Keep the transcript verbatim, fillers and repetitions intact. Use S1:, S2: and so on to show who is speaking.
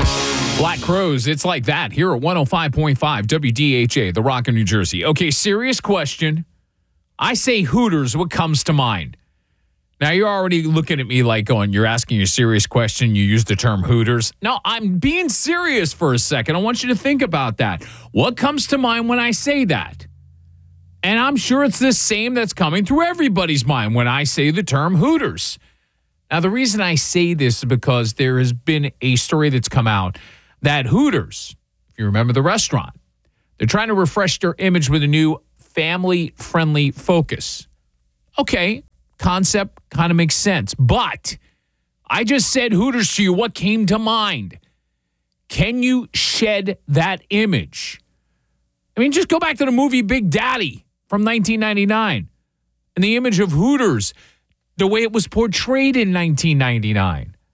S1: Black Crows, it's like that here at one oh five point five W D H A, The Rock in New Jersey. Okay, serious question. I say Hooters, what comes to mind? Now, you're already looking at me like going, you're asking a serious question, you use the term Hooters. No, I'm being serious for a second. I want you to think about that. What comes to mind when I say that? And I'm sure it's the same that's coming through everybody's mind when I say the term Hooters. Now, the reason I say this is because there has been a story that's come out that Hooters, if you remember the restaurant, they're trying to refresh their image with a new family-friendly focus. Okay, concept kind of makes sense. But I just said Hooters to you. What came to mind? Can you shed that image? I mean, just go back to the movie Big Daddy from nineteen ninety-nine and the image of Hooters, the way it was portrayed in nineteen ninety-nine.